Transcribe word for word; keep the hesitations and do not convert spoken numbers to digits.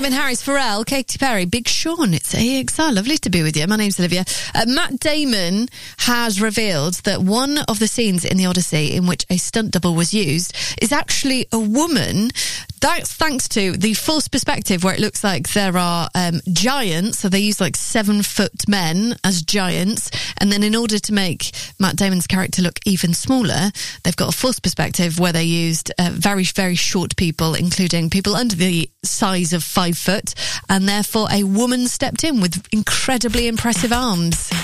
Calvin Harris, Pharrell, Katy Perry, Big Sean. It's A X R. Lovely to be with you. My name's Olivia. Uh, Matt Damon has revealed that one of the scenes in The Odyssey in which a stunt double was used is actually a woman. That's thanks to the false perspective where it looks like there are um, giants. So they use like seven foot men as giants. And then in order to make Matt Damon's character look even smaller, they've got a false perspective where they used uh, very, very short people, including people under the size of five foot. And therefore a woman stepped in with incredibly impressive arms.